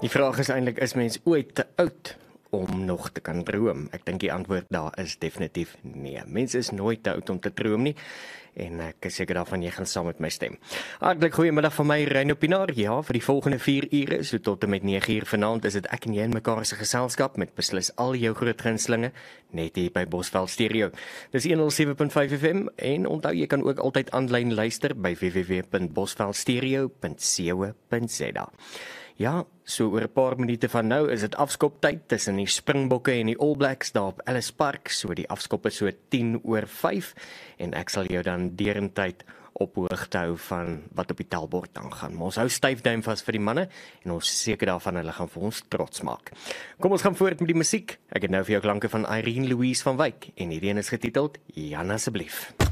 Die vraag is eintlik, is mens ooit te oud om nog te kan droom? Ek dink die antwoord daar is definitief nee. Mens is nooit te oud om te droom nie. En ek is seker daarvan jy gaan saam met my stem. Hartlik goeiemiddag van my, Reino Pinaar. Ja, vir die volgende 4 ure, so tot en met 9 uur vanaand, is dit ek en jy in mekaar se geselskap met beslis al jou groot gunstelinge, net hier by Bosveld Stereo. Dis 107.5 FM en onthou jy kan ook altyd aanlyn luister by www.bosveldstereo.co.za. Ja, so oor 'n paar minute van nou is dit afskoptyd tussen die Springbokke en die All Blacks daar op Ellis Park. So die afskop is so 10:05 en ek sal jou dan derentyd op hoogte hou van wat op die tellbord aangaan. Maar ons hou styf duim vas vir die manne en ons is seker daarvan hulle gaan vir ons trots maak. Kom ons gaan voort met die musiek. Ek het nou vir jou klanke van Irene Louise van Wyk en hierdie een is getiteld Jan asseblief.